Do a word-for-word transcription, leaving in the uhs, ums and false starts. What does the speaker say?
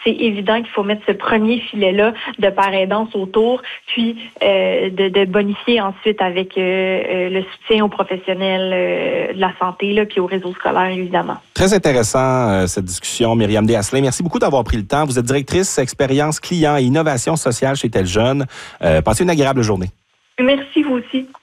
c'est évident qu'il faut mettre ce premier filet-là de paraidance autour, puis euh, de, de bonifier ensuite avec euh, euh, le soutien aux professionnels euh, de la santé, là, puis au réseau scolaire, évidemment. Très intéressant, euh, cette discussion. Myriam Deshacelin, merci beaucoup d'avoir pris le temps. Vous êtes directrice expérience client et innovation sociale chez Tel Jeune. Euh, passez une agréable journée. Merci, vous aussi.